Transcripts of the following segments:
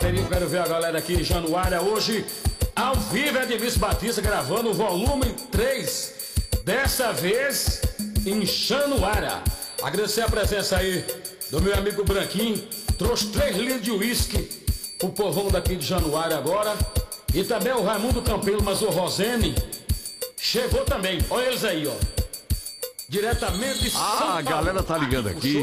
bateria, eu quero ver a galera aqui em Januária hoje, ao vivo, Edmilson Batista gravando o volume 3, dessa vez em Januária. Agradecer a presença aí do meu amigo Branquinho, trouxe 3 litros de uísque pro povão daqui de Januária agora, e também o Raimundo Campelo, mas o Rosene chegou também, olha eles aí, ó. Diretamente de São Paulo. A galera tá ligando aqui,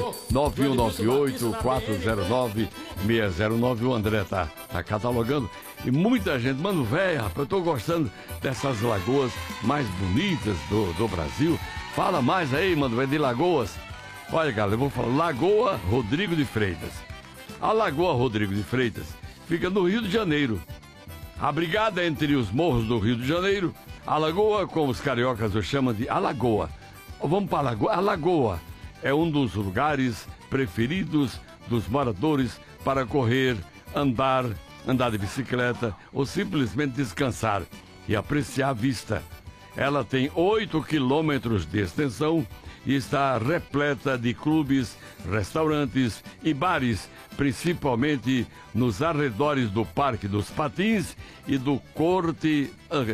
9198-409-609. O André tá catalogando. E muita gente, mano, velho, rapaz, eu tô gostando dessas lagoas mais bonitas do Brasil. Fala mais aí, mano, velho, de Lagoas. Olha, galera, eu vou falar, Lagoa Rodrigo de Freitas. A Lagoa Rodrigo de Freitas fica no Rio de Janeiro. Abrigada entre os morros do Rio de Janeiro, a lagoa, como os cariocas o chamam de Alagoa. Vamos para a Lagoa. A Lagoa é um dos lugares preferidos dos moradores para correr, andar de bicicleta ou simplesmente descansar e apreciar a vista. Ela tem 8 quilômetros de extensão e está repleta de clubes, restaurantes e bares, principalmente nos arredores do Parque dos Patins e do Corte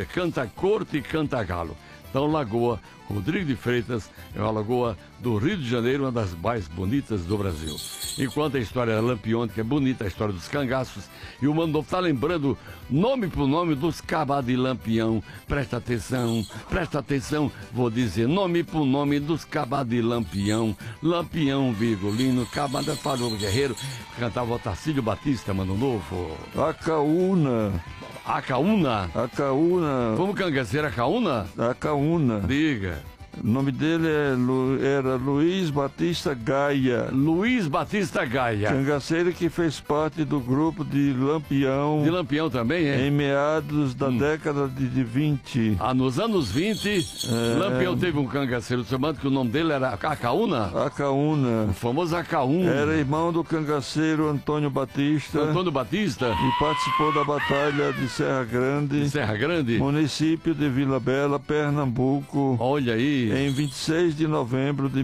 Cantagalo. Então, Lagoa Rodrigo de Freitas é uma lagoa do Rio de Janeiro, uma das mais bonitas do Brasil. Enquanto a história da Lampião, que é bonita, a história dos cangaços, e o Mano está lembrando nome por nome dos cabas de Lampião. Presta atenção, vou dizer nome por nome dos cabas de Lampião. Lampião, Virgulino, Cabada Farol Guerreiro, cantava o Tarcílio Batista, Mano Novo. Acaúna. Acaúna? Acaúna. Como cangaceiro Acaúna? Acaúna. Diga. O nome dele era Luiz Batista Gaia. Luiz Batista Gaia. Cangaceiro que fez parte do grupo de Lampião. De Lampião também, é? Em meados da década de 20. Ah, nos anos 20, Lampião teve um cangaceiro chamado que o nome dele era Acaúna? Acaúna. O famoso Acaúna. Era irmão do cangaceiro Antônio Batista. Antônio Batista? E participou da Batalha de Serra Grande. De Serra Grande? Município de Vila Bela, Pernambuco. Olha aí. Em 26 de novembro de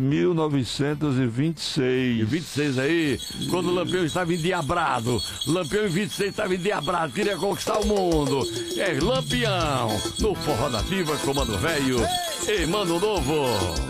1926. E 26 aí, quando o Lampião estava endiabrado. Lampião em 26 estava endiabrado, queria conquistar o mundo. É Lampião, no Forró Nativa, Comando Velho e Mano Novo.